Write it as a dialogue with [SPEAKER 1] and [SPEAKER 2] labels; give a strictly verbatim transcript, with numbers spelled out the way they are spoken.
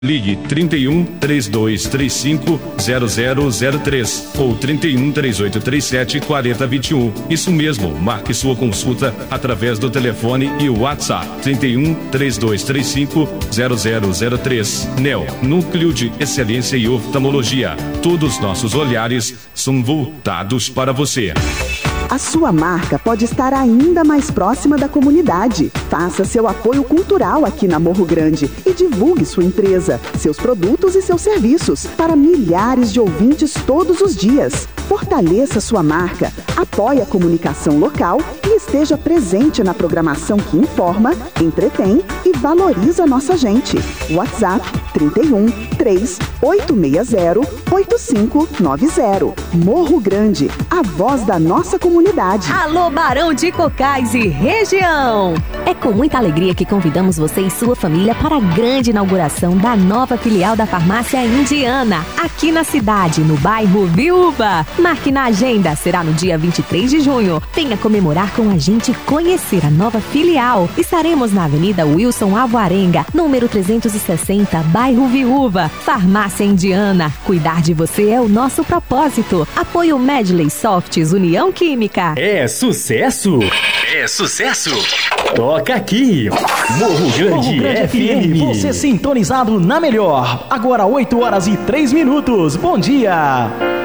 [SPEAKER 1] Ligue trinta e um, três dois três cinco, zero zero zero três ou trinta e um, três oito três sete, quatro zero dois um. Isso mesmo, marque sua consulta através do telefone e o WhatsApp trinta e um, três dois três cinco, zero zero zero três. Neo, Núcleo de Excelência e Oftalmologia. Todos nossos olhares são voltados para você.
[SPEAKER 2] A sua marca pode estar ainda mais próxima da comunidade. Faça seu apoio cultural aqui na Morro Grande e divulgue sua empresa, seus produtos e seus serviços para milhares de ouvintes todos os dias. Fortaleça sua marca, apoie a comunicação local e esteja presente na programação que informa, entretém e valoriza nossa gente. WhatsApp trinta e um, três oito seis zero, oito cinco nove zero. Morro Grande, a voz da nossa comunidade.
[SPEAKER 3] Alô, Barão de Cocais e região! É com muita alegria que convidamos você e sua família para a grande inauguração da nova filial da Farmácia Indiana, aqui na cidade, no bairro Viúva. Marque na agenda, será no dia vinte e três de junho. Venha comemorar com a gente e conhecer a nova filial. Estaremos na Avenida Wilson Alvarenga, número trezentos e sessenta, bairro Viúva. Farmácia Indiana, cuidar de você é o nosso propósito. Apoio Medley Softs, União Química.
[SPEAKER 4] É sucesso! É sucesso! Toca aqui! Morro Grande, Morro Grande F M. Você sintonizado na melhor. Agora oito horas e três minutos. Bom dia!